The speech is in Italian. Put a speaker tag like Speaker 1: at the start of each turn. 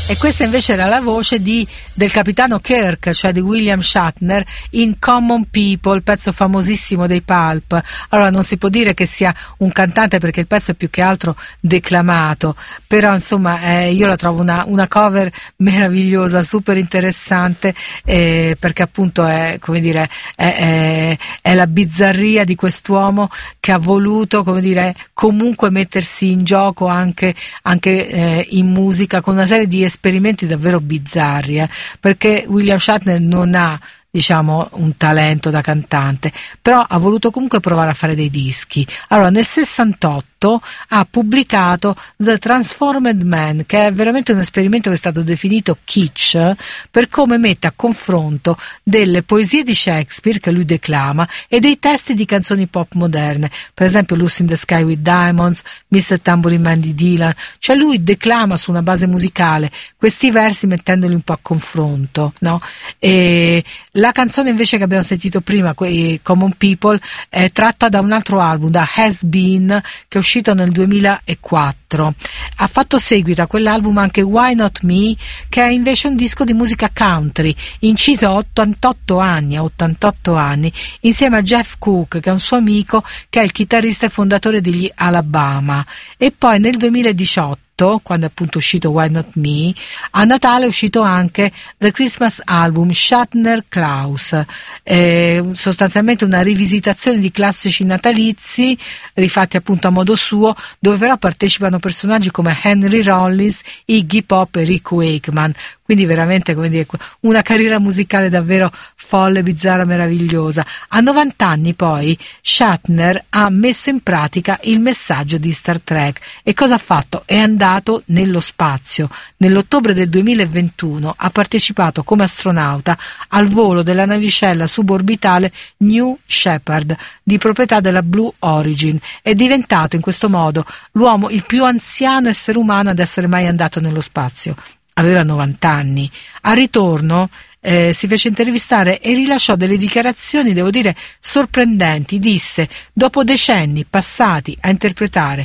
Speaker 1: E questa invece era la voce del capitano Kirk, cioè di William Shatner, in Common People, pezzo famosissimo dei Pulp. Allora non si può dire che sia un cantante perché il pezzo è più che altro declamato, però insomma io la trovo una cover meravigliosa, super interessante, perché appunto è, come dire, è la bizzarria di quest'uomo che ha voluto, come dire, comunque mettersi in gioco anche in musica con una serie di esperimenti davvero bizzarri, perché William Shatner non ha, diciamo, un talento da cantante, però ha voluto comunque provare a fare dei dischi. Allora nel 68 ha pubblicato The Transformed Man, che è veramente un esperimento che è stato definito kitsch, per come mette a confronto delle poesie di Shakespeare che lui declama e dei testi di canzoni pop moderne, per esempio Lucy in the Sky with Diamonds, Mr. Tambourine Man di Dylan. Cioè lui declama su una base musicale questi versi mettendoli un po' a confronto, no? E la canzone invece che abbiamo sentito prima, Common People, è tratta da un altro album, da Has Been, che è uscito nel 2004. Ha fatto seguito a quell'album anche Why Not Me, che è invece un disco di musica country, inciso a 88 anni, insieme a Jeff Cook, che è un suo amico, che è il chitarrista e fondatore degli Alabama. E poi nel 2018, quando è appunto uscito Why Not Me, a Natale è uscito anche The Christmas Album Shatner Klaus, sostanzialmente una rivisitazione di classici natalizi rifatti appunto a modo suo, dove però partecipano personaggi come Henry Rollins, Iggy Pop e Rick Wakeman. Quindi veramente, come dire, una carriera musicale davvero folle, bizzarra, meravigliosa. A 90 anni poi Shatner ha messo in pratica il messaggio di Star Trek. E cosa ha fatto? È andato nello spazio. Nell'ottobre del 2021 ha partecipato come astronauta al volo della navicella suborbitale New Shepard, di proprietà della Blue Origin. È diventato in questo modo l'uomo, il più anziano essere umano ad essere mai andato nello spazio. Aveva 90 anni. Al ritorno si fece intervistare e rilasciò delle dichiarazioni, devo dire, sorprendenti. Disse: dopo decenni passati a interpretare